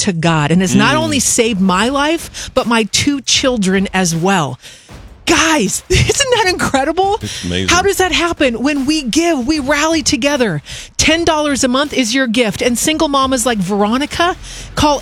to God and has not only saved my life, but my 2 children as well. Guys, isn't that incredible? It's amazing. How does that happen? When we give, we rally together. $10 a month is your gift. And single mamas like Veronica, call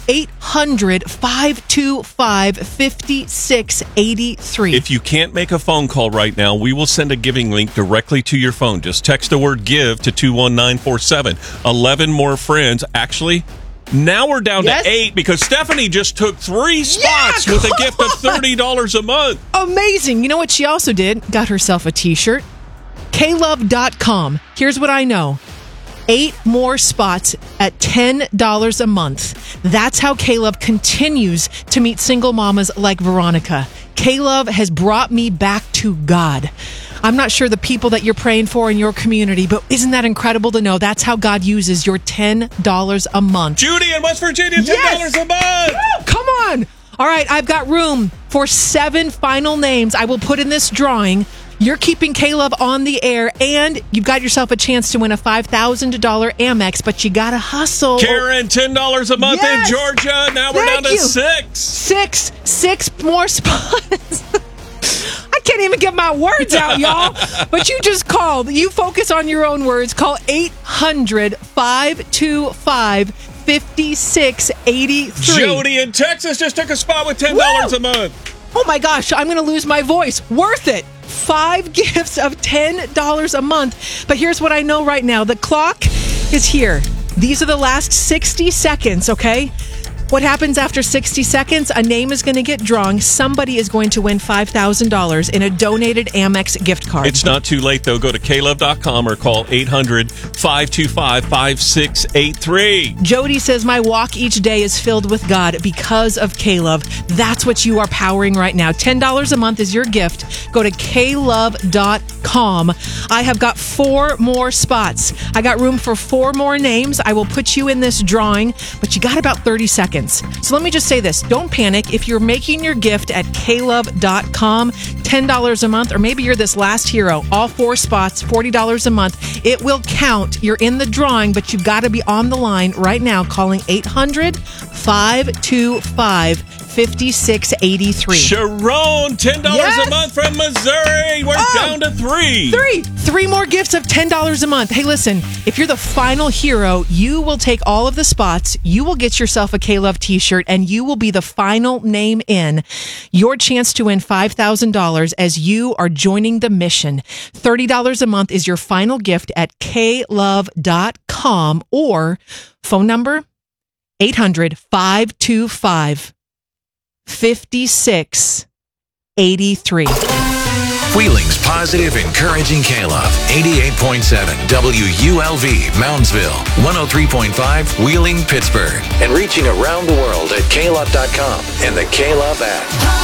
800-525-5683. If you can't make a phone call right now, we will send a giving link directly to your phone. Just text the word GIVE to 21947. 11 more friends. Actually, now we're down to 8 because Stephanie just took 3 spots with a gift of $30 a month. Amazing. You know what she also did? Got herself a t-shirt. KLove.com. Here's what I know. 8 more spots at $10 a month. That's how K-Love continues to meet single mamas like Veronica. K-Love has brought me back to God. I'm not sure the people that you're praying for in your community, but isn't that incredible to know that's how God uses your $10 a month? Judy in West Virginia, $10 a month. Woo, come on. All right, I've got room for 7 final names I will put in this drawing. You're keeping K-Love on the air, and you've got yourself a chance to win a $5,000 Amex, but you got to hustle. Karen, $10 a month in Georgia. Now we're down to 6. 6 more spots. I can't even get my words out, y'all. But you just called. You focus on your own words. Call 800-525-5683. Jody in Texas just took a spot with $10 a month. Oh my gosh, I'm going to lose my voice. Worth it. 5 gifts of $10 a month. But here's what I know right now. The clock is here. These are the last 60 seconds, okay? What happens after 60 seconds? A name is going to get drawn. Somebody is going to win $5,000 in a donated Amex gift card. It's not too late, though. Go to klove.com or call 800-525-5683. Jody says, my walk each day is filled with God because of K-Love. That's what you are powering right now. $10 a month is your gift. Go to klove.com. I have got 4 more spots. I got room for 4 more names. I will put you in this drawing, but you got about 30 seconds. So let me just say this. Don't panic. If you're making your gift at klove.com, $10 a month, or maybe you're this last hero, all 4 spots, $40 a month, it will count. You're in the drawing, but you've got to be on the line right now calling 800-525-5683. Sharon, $10 a month from Missouri. We're down to 3. 3 more gifts of $10 a month. Hey, listen, if you're the final hero, you will take all of the spots. You will get yourself a K-Love t-shirt, and you will be the final name in. Your chance to win $5,000 as you are joining the mission. $30 a month is your final gift at klove.com or phone number 800-525-5683. Wheeling's positive, encouraging K-Love. 88.7 WULV, Moundsville. 103.5 Wheeling, Pittsburgh. And reaching around the world at klove.com and the K-Love app.